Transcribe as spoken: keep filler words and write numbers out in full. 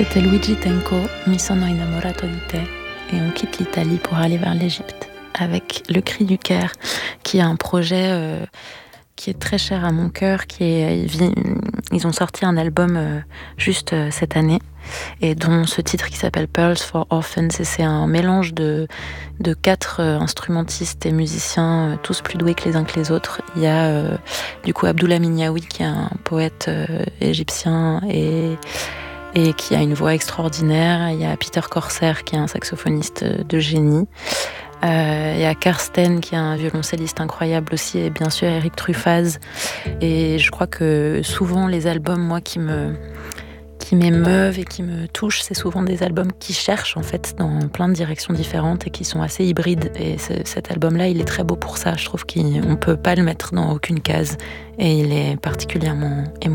C'était Luigi Tenco, Mi sono innamorato di te. Et on quitte l'Italie pour aller vers l'Égypte avec Le Cri du Caire, qui est un projet euh, qui est très cher à mon cœur. Qui est, ils ont sorti un album euh, juste euh, cette année, et dont ce titre qui s'appelle Pearls for Orphans. Et c'est un mélange de, de quatre euh, instrumentistes et musiciens, euh, tous plus doués que les uns que les autres. Il y a euh, du coup Abdullah Minyawi, qui est un poète euh, égyptien et et qui a une voix extraordinaire. Il y a Peter Corsair, qui est un saxophoniste de génie. Euh, il y a Karsten, qui est un violoncelliste incroyable aussi, et bien sûr Eric Truffaz. Et je crois que souvent les albums, moi, qui me qui m'émeuvent et qui me touchent, c'est souvent des albums qui cherchent en fait dans plein de directions différentes et qui sont assez hybrides. Et cet album-là, il est très beau pour ça. Je trouve qu'on ne peut pas le mettre dans aucune case, et il est particulièrement émouvant.